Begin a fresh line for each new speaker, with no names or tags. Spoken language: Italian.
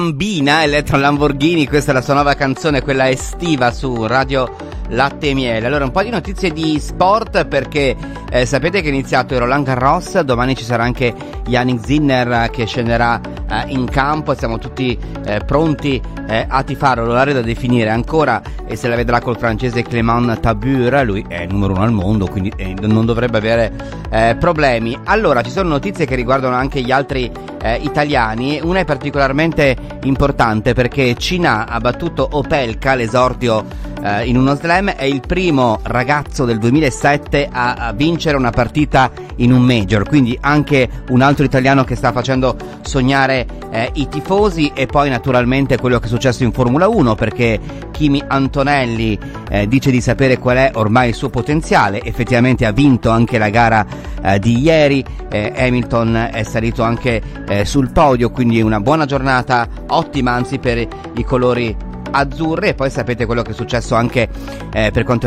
Bambina Eletro Lamborghini, questa è la sua nuova canzone, quella estiva su Radio Latte e Miele. Allora, un po' di notizie di sport perché sapete che è iniziato il Roland Garros, domani ci sarà anche Jannik Sinner che scenderà in campo, siamo tutti pronti a tifare, l'orario da definire ancora e se la vedrà col francese Clément Tabur, lui è il numero 1 al mondo, quindi non dovrebbe avere problemi. Allora, ci sono notizie che riguardano anche gli altri italiani, una è particolarmente importante perché Cina ha battuto Opelka, l'esordio in uno slam, è il primo ragazzo del 2007 a vincere una partita in un major, quindi anche un altro italiano che sta facendo sognare i tifosi. E poi naturalmente quello che è successo in Formula 1 perché Kimi Antonelli dice di sapere qual è ormai il suo potenziale, effettivamente ha vinto anche la gara di ieri, Hamilton è salito anche sul podio, quindi una buona giornata, ottima anzi per i colori azzurri. E poi sapete quello che è successo anche per quanto